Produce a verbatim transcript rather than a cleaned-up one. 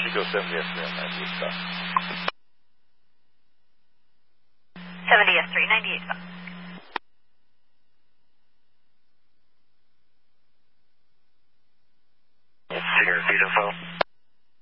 Indigo seventy S three on ninety-eight stop. seventy S three, ninety-eight stop. Sierra Vito phone.